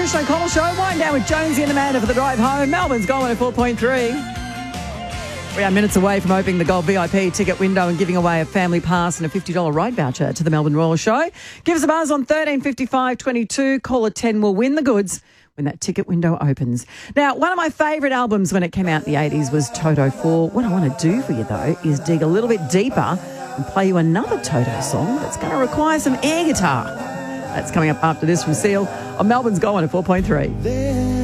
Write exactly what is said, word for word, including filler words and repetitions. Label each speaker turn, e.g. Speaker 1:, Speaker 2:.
Speaker 1: Trish O'Connell Show. Wind down with Jonesy and Amanda for the drive home. Melbourne's Gold one oh four point three. We are minutes away from opening the Gold V I P ticket window and giving away a family pass and a fifty dollars ride voucher to the Melbourne Royal Show. Give us a buzz on thirteen fifty-five twenty-two. Caller ten will win the goods when that ticket window opens. Now, one of my favourite albums when it came out in the eighties was Toto four. What I want to do for you, though, is dig a little bit deeper and play you another Toto song that's going to require some air guitar. That's coming up after this from Seal on Melbourne's Gold one oh four point three.